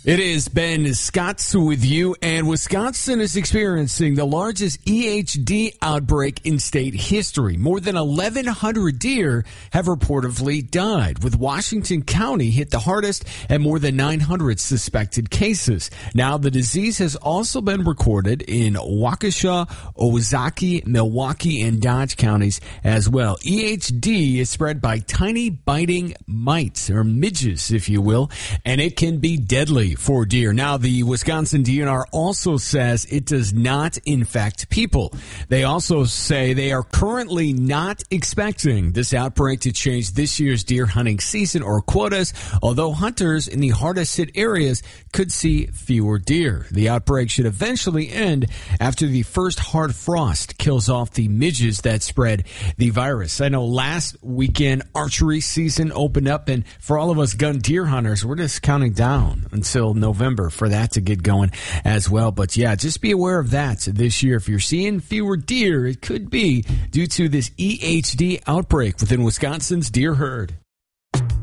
It is Ben Scott with you, and Wisconsin is experiencing the largest EHD outbreak in state history. More than 1,100 deer have reportedly died, with Washington County hit the hardest and more than 900 suspected cases. Now, the disease has also been recorded in Waukesha, Ozaukee, Milwaukee, and Dodge counties as well. EHD is spread by tiny biting mites, or midges, if you will, and it can be deadly for deer. Now, the Wisconsin DNR also says it does not infect people. They also say they are currently not expecting this outbreak to change this year's deer hunting season or quotas, although hunters in the hardest hit areas could see fewer deer. The outbreak should eventually end after the first hard frost kills off the midges that spread the virus. I know last weekend archery season opened up, and for all of us gun deer hunters, we're just counting down until November for that to get going as well. But yeah, just be aware of that this year. If you're seeing fewer deer, it could be due to this EHD outbreak within Wisconsin's deer herd.